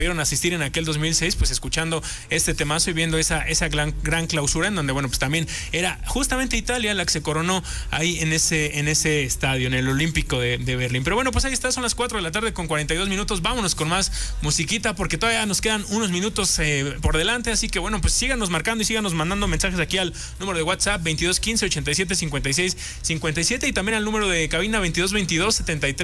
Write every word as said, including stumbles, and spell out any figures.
pudieron asistir en aquel dos mil seis, pues escuchando este temazo y viendo esa, esa gran, gran clausura en donde, bueno, pues también era justamente Italia la que se coronó ahí en ese, en ese estadio, en el Olímpico de, de Berlín. Pero bueno, pues ahí está, son las cuatro de la tarde con cuarenta y dos minutos. Vámonos con más musiquita porque todavía nos quedan unos minutos eh, por delante, así que bueno, pues síganos marcando y síganos mandando mensajes aquí al número de WhatsApp veintidós quince ochenta y siete cincuenta y seis cincuenta y siete y también al número de cabina veintidós veintidós setenta y tres